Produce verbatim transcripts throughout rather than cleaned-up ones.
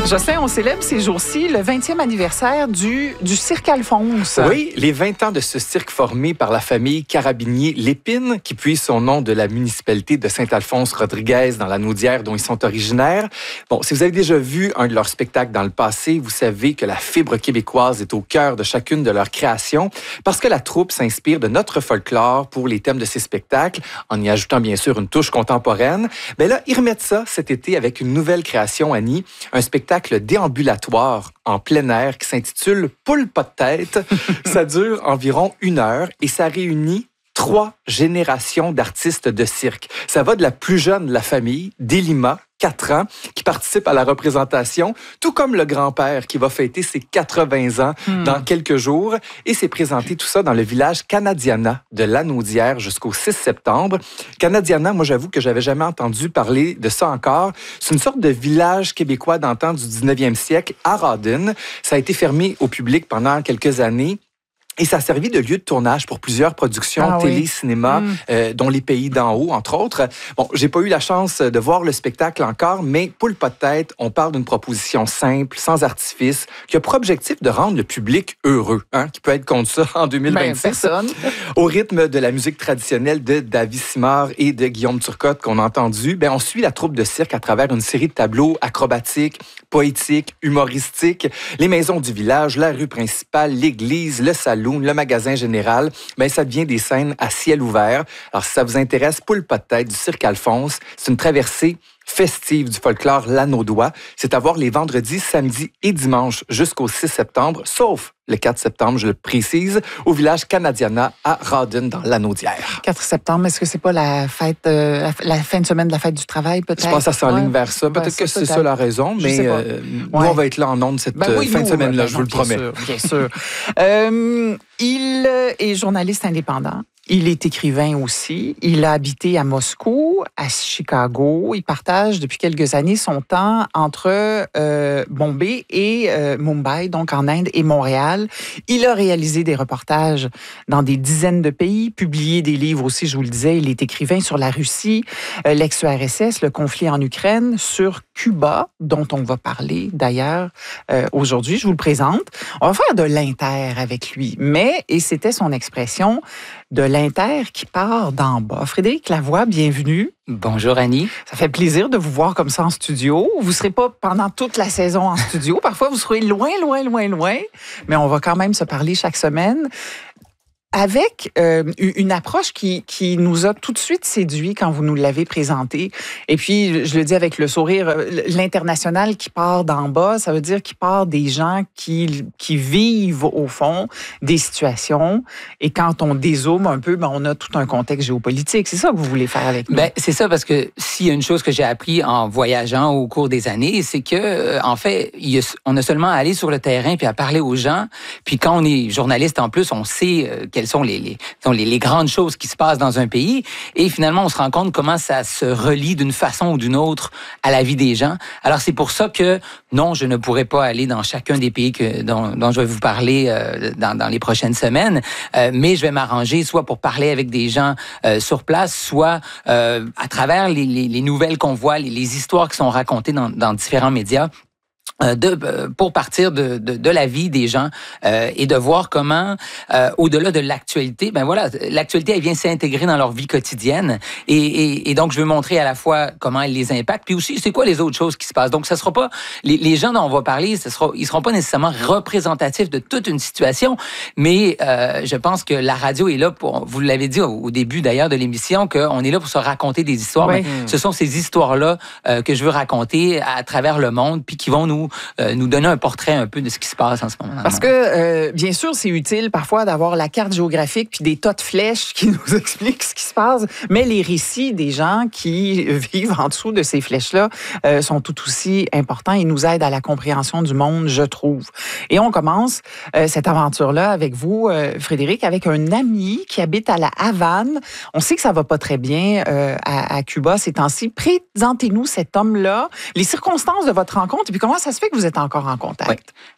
Jocelyn, on célèbre ces jours-ci le vingtième anniversaire du, du Cirque Alphonse. Oui, les vingt ans de ce cirque formé par la famille Carabinier-Lépine, qui puise son nom de la municipalité de Saint-Alphonse-Rodriguez dans la Naudière dont ils sont originaires. Bon, si vous avez déjà vu un de leurs spectacles dans le passé, vous savez que la fibre québécoise est au cœur de chacune de leurs créations parce que la troupe s'inspire de notre folklore pour les thèmes de ces spectacles, en y ajoutant bien sûr une touche contemporaine. Mais là, ils remettent ça cet été avec une nouvelle création, Annie, un spectacle déambulatoire en plein air qui s'intitule Poule pas de tête. Ça dure environ une heure et ça réunit trois générations d'artistes de cirque. Ça va de la plus jeune de la famille, Delima, quatre ans, qui participe à la représentation, tout comme le grand-père qui va fêter ses quatre-vingts ans hmm. dans quelques jours. Et c'est présenté tout ça dans le village Canadiana de la Naudière jusqu'au six septembre. Canadiana, moi j'avoue que j'avais jamais entendu parler de ça encore. C'est une sorte de village québécois d'antan du dix-neuvième siècle à Rawdon. Ça a été fermé au public pendant quelques années. Et ça a servi de lieu de tournage pour plusieurs productions ah, télé, oui. cinéma, mm. euh, dont Les Pays d'en haut, entre autres. Bon, j'ai pas eu la chance de voir le spectacle encore, mais Poule pas de tête, on parle d'une proposition simple, sans artifice, qui a pour objectif de rendre le public heureux, hein, qui peut être contre ça en deux mille vingt-six. Ben, Au rythme de la musique traditionnelle de David Simard et de Guillaume Turcotte qu'on a entendu, ben, on suit la troupe de cirque à travers une série de tableaux acrobatiques, poétiques, humoristiques, les maisons du village, la rue principale, l'église, le salon, le magasin général, ben ça devient des scènes à ciel ouvert. Alors, si ça vous intéresse, Poule pas de tête du Cirque Alphonse, c'est une traversée festive du folklore lanaudois. C'est à voir les vendredis, samedis et dimanches jusqu'au six septembre, sauf le quatre septembre, je le précise, au village Canadiana à Rawdon dans la Naudière. quatre septembre, est-ce que c'est pas la fête, euh, la fin de semaine de la fête du travail, peut-être? Je pense que ça s'enligne ouais. vers ça. Peut-être ouais, que c'est peut-être. ça la raison, mais euh, nous, ouais. on va être là en ondes cette ben oui, fin nous, de semaine-là, ben je vous le promets. Sûr, bien sûr. euh, il est journaliste indépendant. Il est écrivain aussi. Il a habité à Moscou, à Chicago. Il partage depuis quelques années son temps entre euh, Bombay et euh, Mumbai, donc en Inde, et Montréal. Il a réalisé des reportages dans des dizaines de pays, publié des livres aussi, je vous le disais. Il est écrivain sur la Russie, euh, l'ex-U R S S, le conflit en Ukraine, sur Cuba, dont on va parler d'ailleurs euh, aujourd'hui. Je vous le présente. On va faire de l'inter avec lui. Mais, et c'était son expression, de l'inter qui part d'en bas. Frédéric Lavoie, bienvenue. Bonjour Annie. Ça fait plaisir de vous voir comme ça en studio. Vous ne serez pas pendant toute la saison en studio. Parfois, vous serez loin, loin, loin, loin. Mais on va quand même se parler chaque semaine. Avec euh, une approche qui, qui nous a tout de suite séduit quand vous nous l'avez présentée. Et puis, je le dis avec le sourire, l'international qui part d'en bas, ça veut dire qu'il part des gens qui, qui vivent, au fond, des situations. Et quand on dézoome un peu, ben, on a tout un contexte géopolitique. C'est ça que vous voulez faire avec nous? Ben, c'est ça, parce que s'il y a une chose que j'ai appris en voyageant au cours des années, c'est que, en fait, il y a, on a seulement à aller sur le terrain puis à parler aux gens. Puis quand on est journaliste, en plus, on sait euh, quelles sont les, les, les, les grandes choses qui se passent dans un pays. Et finalement, on se rend compte comment ça se relie d'une façon ou d'une autre à la vie des gens. Alors, c'est pour ça que, non, je ne pourrais pas aller dans chacun des pays que, dont, dont je vais vous parler euh, dans, dans les prochaines semaines, euh, mais je vais m'arranger soit pour parler avec des gens euh, sur place, soit euh, à travers les, les, les nouvelles qu'on voit, les, les histoires qui sont racontées dans, dans différents médias. De, pour partir de, de, de la vie des gens euh, et de voir comment, euh, au-delà de l'actualité, ben voilà, l'actualité, elle vient s'intégrer dans leur vie quotidienne et, et, et donc je veux montrer à la fois comment elle les impacte, puis aussi c'est quoi les autres choses qui se passent. Donc ça sera pas, les, les gens dont on va parler, ce sera, ils seront pas nécessairement représentatifs de toute une situation, mais euh, je pense que la radio est là pour, vous l'avez dit au, au début d'ailleurs de l'émission, qu'on est là pour se raconter des histoires. Oui. Ben, ce sont ces histoires-là euh, que je veux raconter à travers le monde, puis qui vont nous Euh, nous donner un portrait un peu de ce qui se passe en ce moment. Parce que, euh, bien sûr, c'est utile parfois d'avoir la carte géographique puis des tas de flèches qui nous expliquent ce qui se passe, mais les récits des gens qui vivent en dessous de ces flèches-là euh, sont tout aussi importants et nous aident à la compréhension du monde, je trouve. Et on commence euh, cette aventure-là avec vous, euh, Frédéric, avec un ami qui habite à la Havane. On sait que ça va pas très bien euh, à, à Cuba ces temps-ci. Présentez-nous cet homme-là, les circonstances de votre rencontre et puis comment ça se fait que vous êtes encore en contact? Oui.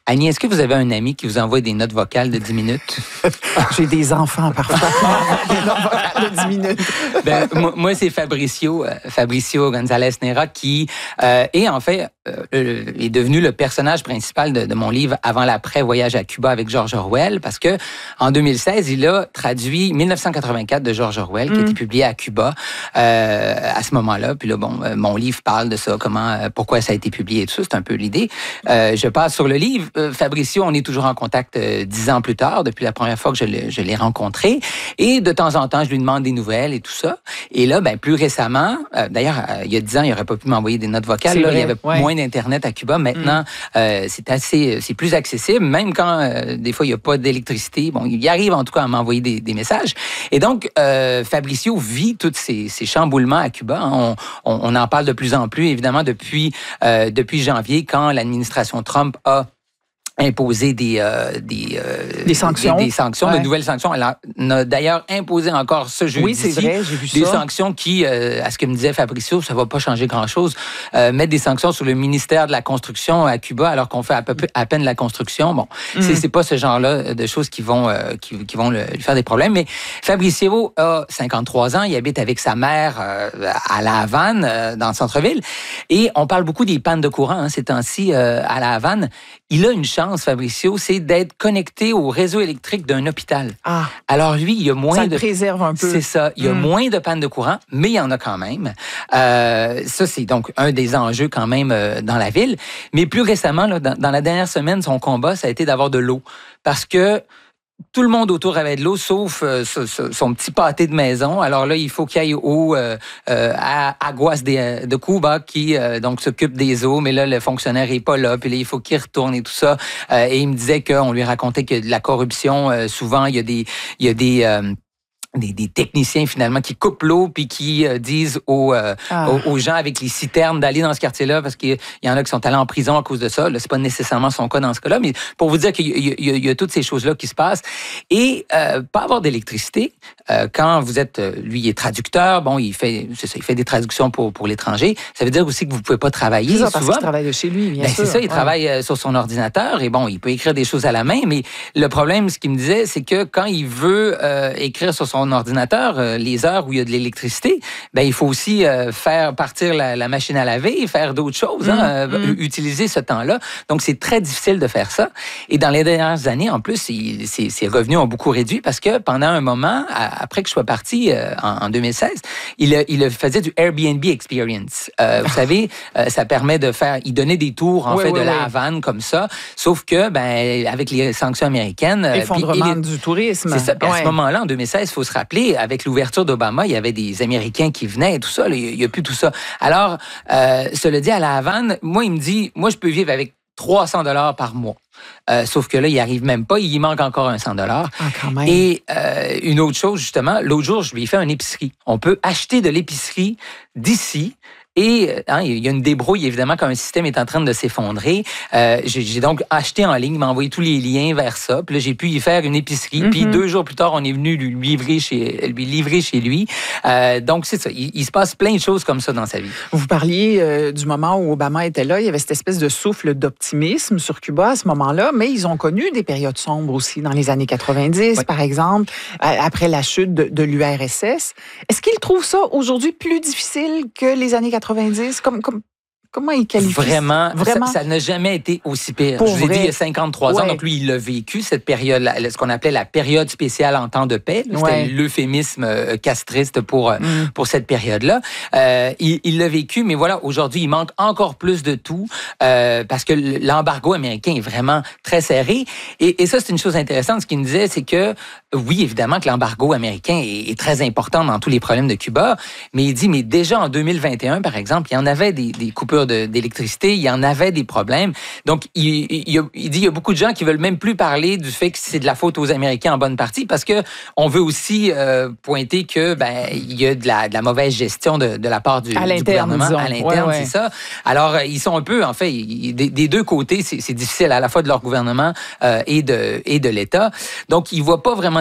Annie, est-ce que vous avez un ami qui vous envoie des notes vocales de dix minutes? J'ai des enfants parfois. Des notes vocales de dix minutes. Ben, moi, moi, c'est Fabricio, euh, Fabricio González-Nera qui euh, est en fait euh, est devenu le personnage principal de, de mon livre Avant l'après voyage à Cuba avec George Orwell, parce que en deux mille seize, il a traduit mille neuf cent quatre-vingt-quatre de George Orwell, qui a été publié à Cuba euh, à ce moment-là. Puis là, bon, euh, mon livre parle de ça, comment, euh, pourquoi ça a été publié et tout ça. C'est un peu l'idée. Euh, je passe sur le livre. Euh, Fabricio, on est toujours en contact euh, dix ans plus tard, depuis la première fois que je l'ai, je l'ai rencontré. Et de temps en temps, je lui demande des nouvelles et tout ça. Et là, ben, plus récemment, euh, d'ailleurs, euh, il y a dix ans, il n'aurait pas pu m'envoyer des notes vocales. Là, il y avait ouais. moins d'Internet à Cuba. Maintenant, mm. euh, c'est assez, c'est plus accessible, même quand euh, des fois, il n'y a pas d'électricité. Bon, il arrive en tout cas à m'envoyer des, des messages. Et donc, euh, Fabricio vit tous ces, ces chamboulements à Cuba. On, on, on en parle de plus en plus, évidemment, depuis, euh, depuis janvier, quand l'administration Trump a imposer des euh, des, euh, des sanctions, des, des sanctions, ouais. de nouvelles sanctions. Elle a, a d'ailleurs imposé encore ce jeudi. Oui, c'est vrai, j'ai vu ça. Des sanctions qui, euh, à ce que me disait Fabricio, ça va pas changer grand-chose. Euh, mettre des sanctions sur le ministère de la construction à Cuba, alors qu'on fait à peu près à peine la construction. Bon, mm. c'est, c'est pas ce genre-là de choses qui vont euh, qui, qui vont le, lui faire des problèmes. Mais Fabricio a cinquante-trois ans, il habite avec sa mère euh, à La Havane, euh, dans le centre-ville, et on parle beaucoup des pannes de courant hein, ces temps-ci euh, à La Havane. Il a une chance, Fabricio, c'est d'être connecté au réseau électrique d'un hôpital. Ah. Alors lui, il y a moins ça de... Ça préserve un peu. C'est ça. Il y a mm. moins de pannes de courant, mais il y en a quand même. Euh, ça, c'est donc un des enjeux quand même euh, dans la ville. Mais plus récemment, là, dans, dans la dernière semaine, son combat, ça a été d'avoir de l'eau. Parce que tout le monde autour avait de l'eau, sauf euh, ce, ce, son petit pâté de maison. Alors là, il faut qu'il aille au euh, euh, à Aguas de, de Cuba, qui euh, donc s'occupe des eaux. Mais là, le fonctionnaire est pas là. Puis là, il faut qu'il retourne et tout ça. Euh, et il me disait qu'on lui racontait que de la corruption, euh, souvent, il y a des... Il y a des euh, Des, des techniciens, finalement, qui coupent l'eau puis qui euh, disent aux, euh, ah. aux, aux gens avec les citernes d'aller dans ce quartier-là parce qu'il y en a qui sont allés en prison à cause de ça. Là, c'est pas nécessairement son cas dans ce cas-là, mais pour vous dire qu'il y a, il y a, il y a toutes ces choses-là qui se passent. Et euh, pas avoir d'électricité, euh, quand vous êtes... Lui, il est traducteur. Bon, il fait, c'est ça, il fait des traductions pour, pour l'étranger. Ça veut dire aussi que vous pouvez pas travailler c'est ça, souvent. Parce qu'il travaille de chez lui, bien ben, sûr. C'est ça, il ouais. travaille euh, sur son ordinateur et bon, il peut écrire des choses à la main, mais le problème, ce qu'il me disait, c'est que quand il veut euh, écrire sur son ordinateur, les heures où il y a de l'électricité, ben il faut aussi euh, faire partir la, la machine à laver, faire d'autres choses, hein, mmh, euh, mmh. utiliser ce temps-là. Donc, c'est très difficile de faire ça. Et dans les dernières années, en plus, il, ses, ses revenus ont beaucoup réduit parce que pendant un moment, à, après que je sois parti euh, en, en deux mille seize, il, il faisait du Airbnb Experience. Euh, vous savez, euh, ça permet de faire... Il donnait des tours, en oui, fait, oui, de oui. La Havane comme ça, sauf que, ben avec les sanctions américaines... Effondrement du tourisme. C'est ça. Puis ouais. à ce moment-là, en deux mille seize, il faut se rappeler, avec l'ouverture d'Obama, il y avait des Américains qui venaient et tout ça. Là, il n'y a plus tout ça. Alors, euh, cela dit, à La Havane, moi, il me dit, moi, je peux vivre avec trois cents dollars par mois. Euh, sauf que là, il n'y arrive même pas. Il manque encore un cent dollars. Ah, quand même. Et euh, une autre chose, justement, l'autre jour, je lui ai fait une épicerie. On peut acheter de l'épicerie d'ici. Et hein, il y a une débrouille, évidemment, quand un système est en train de s'effondrer. Euh, j'ai, j'ai donc acheté en ligne, il m'a envoyé tous les liens vers ça. Puis là, j'ai pu y faire une épicerie. Mm-hmm. Puis deux jours plus tard, on est venu lui livrer chez lui. Livrer chez lui. Euh, donc, c'est ça. Il, il se passe plein de choses comme ça dans sa vie. Vous parliez euh, du moment où Obama était là. Il y avait cette espèce de souffle d'optimisme sur Cuba à ce moment-là. Mais ils ont connu des périodes sombres aussi dans les années quatre-vingt-dix, oui. par exemple, après la chute de, de l'U R S S. Est-ce qu'ils trouvent ça aujourd'hui plus difficile que les années quatre-vingt-dix? Comme, comme, comment il qualifie Vraiment, Vraiment? Ça, ça n'a jamais été aussi pire. Pour Je vous ai vrai? dit, il y a cinquante-trois ouais. ans, donc lui, il l'a vécu, cette période, ce qu'on appelait la période spéciale en temps de paix. C'était ouais. l'euphémisme euh, castriste pour, mm. pour cette période-là. Euh, il, il l'a vécu, mais voilà, aujourd'hui, il manque encore plus de tout euh, parce que l'embargo américain est vraiment très serré. Et, et ça, c'est une chose intéressante. Ce qu'il nous disait, c'est que, oui, évidemment que l'embargo américain est, est très important dans tous les problèmes de Cuba, mais il dit, mais déjà en deux mille vingt et un, par exemple, il y en avait des, des coupures De, d'électricité, il y en avait des problèmes. Donc, il, il, il dit il y a beaucoup de gens qui veulent même plus parler du fait que c'est de la faute aux Américains en bonne partie parce que on veut aussi euh, pointer que ben il y a de la, de la mauvaise gestion de, de la part du, du gouvernement disons. à l'interne, ouais, ouais. c'est ça. Alors, ils sont un peu, en fait, ils, des, des deux côtés, c'est, c'est difficile à la fois de leur gouvernement euh, et de et de l'État. Donc, ils voient pas vraiment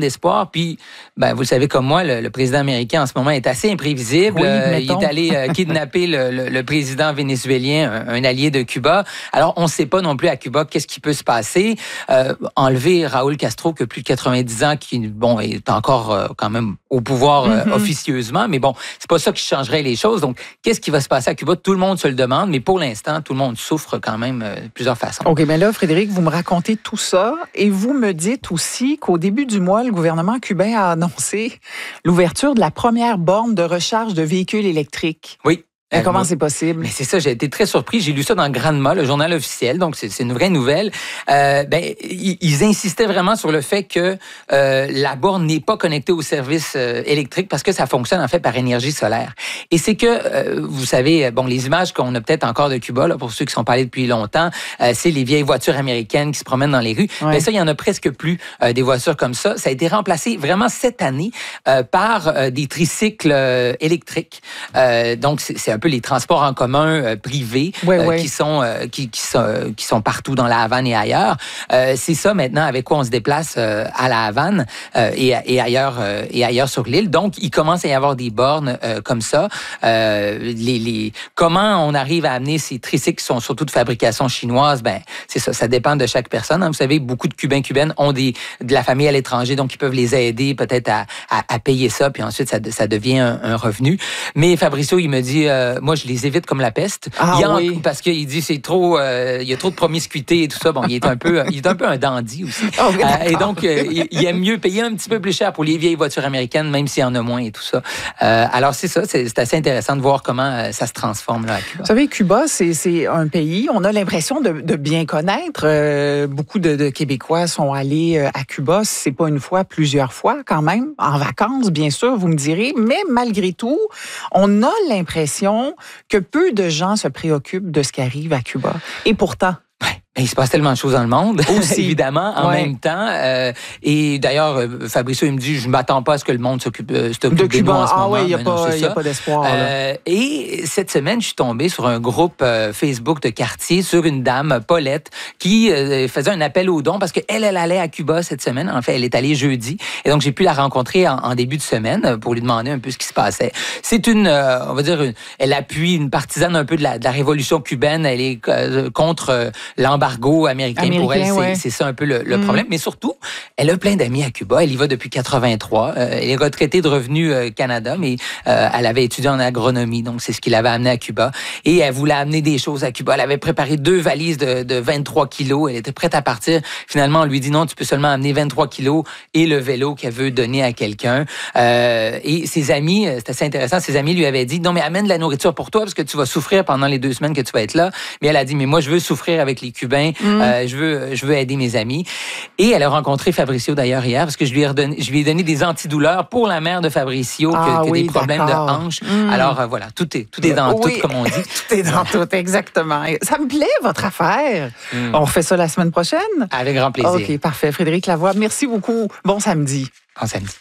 d'espoir. Puis, ben, vous le savez comme moi, le, le président américain en ce moment est assez imprévisible. Oui, euh, il mettons. est allé euh, kidnapper le, le, le président vénézuélien, un, un allié de Cuba. Alors, on ne sait pas non plus à Cuba qu'est-ce qui peut se passer. Euh, enlever Raúl Castro, qui a plus de quatre-vingt-dix ans, qui bon est encore euh, quand même au pouvoir euh, Mm-hmm. officieusement, mais bon, c'est pas ça qui changerait les choses. Donc, qu'est-ce qui va se passer à Cuba? Tout le monde se le demande, mais pour l'instant, tout le monde souffre quand même euh, de plusieurs façons. OK, mais là, Frédéric, vous me racontez tout ça et vous me dites aussi qu'au début du mois, le gouvernement cubain a annoncé l'ouverture de la première borne de recharge de véhicules électriques. Oui. Mais Euh, comment moi- c'est possible? Mais c'est ça, j'ai été très surpris. J'ai lu ça dans Granma, le journal officiel, donc c'est c'est une vraie nouvelle. Euh, ben, ils, ils insistaient vraiment sur le fait que euh, la borne n'est pas connectée au service euh, électrique parce que ça fonctionne en fait par énergie solaire. Et c'est que, euh, vous savez, bon, les images qu'on a peut-être encore de Cuba, là, pour ceux qui sont parlés depuis longtemps, euh, c'est les vieilles voitures américaines qui se promènent dans les rues. Ouais. Mais ça, il y en a presque plus euh, des voitures comme ça. Ça a été remplacé vraiment cette année euh, par euh, des tricycles euh, électriques. Euh, donc, c'est c'est un peu les transports en commun euh, privés Ouais, euh, ouais. qui sont euh, qui, qui sont euh, qui sont partout dans la Havane et ailleurs. Euh, c'est ça maintenant avec quoi on se déplace euh, à la Havane euh, et, et ailleurs euh, et ailleurs sur l'île. Donc, il commence à y avoir des bornes euh, comme ça. Euh, les, les comment on arrive à amener ces tricycles qui sont surtout de fabrication chinoise, ben c'est ça, ça dépend de chaque personne. Hein. Vous savez, beaucoup de Cubains cubaines ont des de la famille à l'étranger, donc ils peuvent les aider peut-être à, à, à payer ça, puis ensuite ça, ça devient un, un revenu. Mais Fabricio, il me dit, euh, moi je les évite comme la peste. Ah il y a oui. en- parce qu'il dit c'est trop, euh, il y a trop de promiscuité et tout ça. Bon, il est un peu, il est un peu un dandy aussi. Ah oui, Euh, et d'accord. donc euh, il, il aime mieux payer un petit peu plus cher pour les vieilles voitures américaines, même s'il y en a moins et tout ça. Euh, alors c'est ça, c'est c'est assez intéressant de voir comment euh, ça se transforme là à Cuba. Vous savez, Cuba, c'est c'est un pays, on a l'impression de, de bien connaître. Euh, beaucoup de, de Québécois sont allés euh, à Cuba, si c'est pas une fois, plusieurs fois quand même, en vacances, bien sûr, vous me direz. Mais malgré tout, on a l'impression que peu de gens se préoccupent de ce qui arrive à Cuba. Et pourtant, Il se passe tellement de choses dans le monde, Aussi. évidemment, en Ouais. même temps. Euh, et d'ailleurs, euh, Fabricio, il me dit, je ne m'attends pas à ce que le monde s'occupe euh, s'occupe de de nous en Cuba, ce ah moment. oui, il n'y a, Mais non, pas- c'est y a ça. pas d'espoir. là. Euh, et cette semaine, je suis tombée sur un groupe euh, Facebook de quartier sur une dame, Paulette, qui euh, faisait un appel aux dons parce qu'elle, elle allait à Cuba cette semaine. En fait, elle est allée jeudi. Et donc, j'ai pu la rencontrer en, en début de semaine pour lui demander un peu ce qui se passait. C'est une, euh, on va dire, une- elle appuie une partisane un peu de la, de la révolution cubaine. Elle est euh, contre euh, l'embargo américain. Pour elle, Américain, c'est ouais. c'est ça un peu le, le Mm. problème. Mais surtout, elle a plein d'amis à Cuba. Elle y va depuis quatre-vingt-trois. Euh, elle est retraitée de Revenu euh, Canada, mais euh, elle avait étudié en agronomie. Donc, c'est ce qui l'avait amenée à Cuba. Et elle voulait amener des choses à Cuba. Elle avait préparé deux valises de, de vingt-trois kilos. Elle était prête à partir. Finalement, on lui dit non, tu peux seulement amener vingt-trois kilos et le vélo qu'elle veut donner à quelqu'un. Euh, et ses amis, euh, c'est assez intéressant, ses amis lui avaient dit, non, mais amène de la nourriture pour toi parce que tu vas souffrir pendant les deux semaines que tu vas être là. Mais elle a dit, mais moi, je veux souffrir avec les Cubains. Mm. Euh, je veux, je veux aider mes amis. Et elle a rencontré Fabricio d'ailleurs hier parce que je lui ai, redonné, je lui ai donné des antidouleurs pour la mère de Fabricio qui, Ah a- qui a oui, des problèmes de d'accord. hanches. Mm. Alors euh, voilà, tout est, tout est dans Oui. tout, comme on dit. Tout est dans tout, exactement. Ça me plaît, votre affaire. Mm. On refait ça la semaine prochaine? Avec grand plaisir. OK, parfait. Frédéric Lavoie, merci beaucoup. Bon samedi. Bon samedi.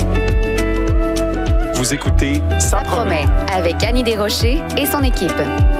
Vous écoutez Ça Ça promet avec Annie Desrochers et son équipe.